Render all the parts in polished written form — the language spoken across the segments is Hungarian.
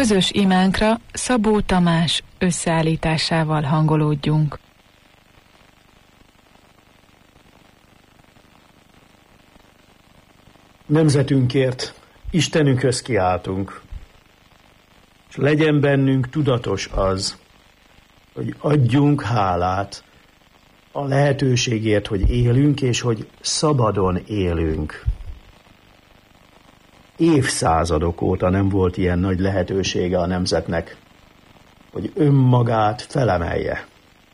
közös imánkra Szabó Tamás összeállításával hangolódjunk. Nemzetünkért Istenünkhöz kiáltunk, és legyen bennünk tudatos az, hogy adjunk hálát a lehetőségért, hogy élünk, és hogy szabadon élünk. Évszázadok óta nem volt ilyen nagy lehetősége a nemzetnek, hogy önmagát felemelje.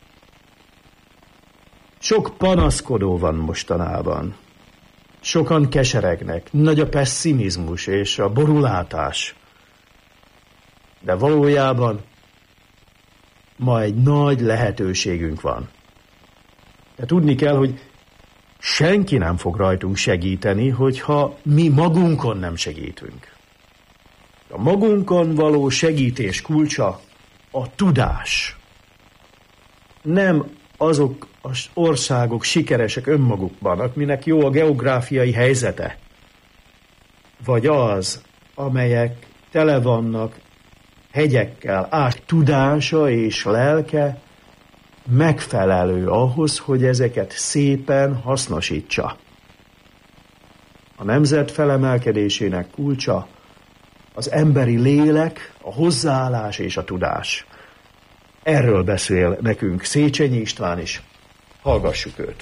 Sok panaszkodó van mostanában. Sokan keseregnek, nagy a pesszimizmus és a borulátás. De valójában ma egy nagy lehetőségünk van. De tudni kell, hogy senki nem fog rajtunk segíteni, hogyha mi magunkon nem segítünk. A magunkon való segítés kulcsa a tudás. Nem azok az országok sikeresek önmagukban, akinek jó a geográfiai helyzete, vagy az, amelyek tele vannak hegyekkel, tudása és lelke megfelelő ahhoz, hogy ezeket szépen hasznosítsa. A nemzet felemelkedésének kulcsa az emberi lélek, a hozzáállás és a tudás. Erről beszél nekünk Széchenyi István is. Hallgassuk őt.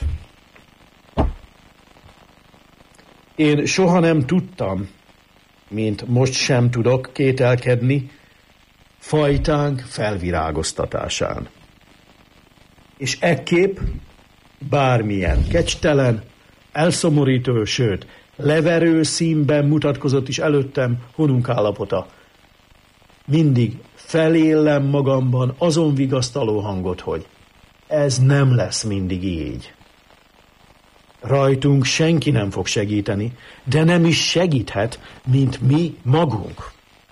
Én soha nem tudtam, mint most sem tudok kételkedni, fajtánk felvirágoztatásán. És ekképp bármilyen kecstelen, elszomorító, sőt, leverő színben mutatkozott is előttem honunk állapota. Mindig felélem magamban azon vigasztaló hangot, hogy ez nem lesz mindig így. Rajtunk senki nem fog segíteni, de nem is segíthet, mint mi magunk.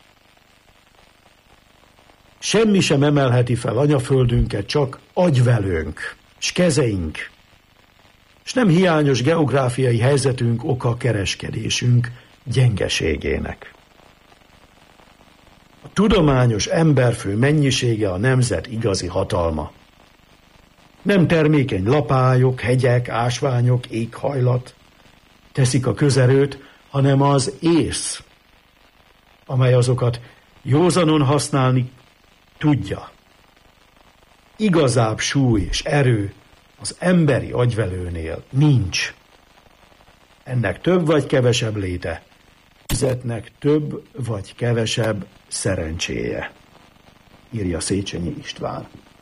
Semmi sem emelheti fel anyaföldünket, csak agyvelőnk, s kezeink, s nem hiányos geográfiai helyzetünk oka kereskedésünk gyengeségének. A tudományos emberfő mennyisége a nemzet igazi hatalma. Nem termékeny lapályok, hegyek, ásványok, éghajlat teszik a közerőt, hanem az ész, amely azokat józanon használni tudja. Igazább súly és erő az emberi agyvelőnél nincs. Ennek több vagy kevesebb léte, nemzetnek több vagy kevesebb szerencséje, írja Széchenyi István.